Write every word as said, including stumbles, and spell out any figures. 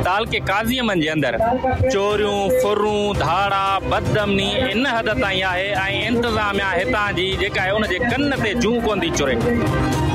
दाल के काज़ीअमनि जे अंदरि चोरियूं फुरूं धाड़ा बदअमनी इन हद ताईं आहे ऐं इंतिज़ामिया हितां जी जेका आहे उन जे कन ते जूं कोन थी चुरे।